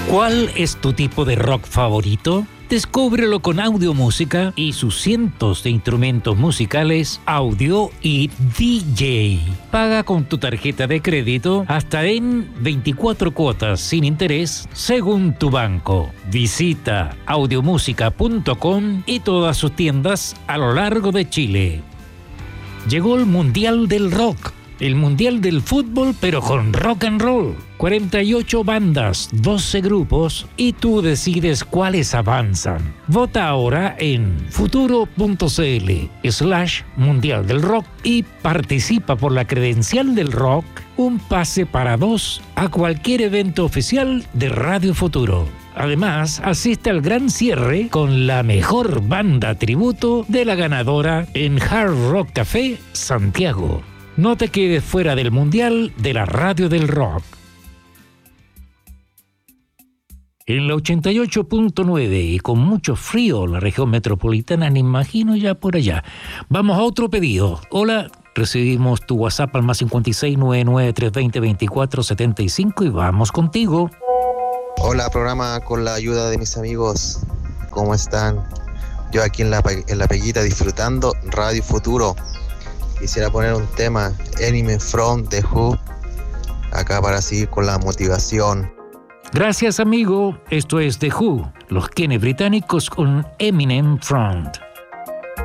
¿Cuál es tu tipo de rock favorito? Descúbrelo con Audiomúsica y sus cientos de instrumentos musicales, audio y DJ. Paga con tu tarjeta de crédito hasta en 24 cuotas sin interés según tu banco. Visita audiomusica.com y todas sus tiendas a lo largo de Chile. Llegó el Mundial del Rock. El Mundial del Fútbol, pero con rock and roll. 48 bandas, 12 grupos y tú decides cuáles avanzan. Vota ahora en futuro.cl/Mundial del Rock y participa por la credencial del rock, un pase para 2 a cualquier evento oficial de Radio Futuro. Además, asiste al gran cierre con la mejor banda tributo de la ganadora en Hard Rock Café, Santiago. No te quedes fuera del Mundial de la Radio del Rock. En la 88.9 y con mucho frío la región metropolitana, me imagino ya por allá. Vamos a otro pedido. Hola, recibimos tu WhatsApp al +56 99 320 24 75 y vamos contigo. Hola, programa con la ayuda de mis amigos. ¿Cómo están? Yo aquí en la Peguita disfrutando Radio Futuro. Quisiera poner un tema, Enemy from The Who, acá para seguir con la motivación. Gracias, amigo. Esto es The Who, los Kenneth británicos con Eminem Front.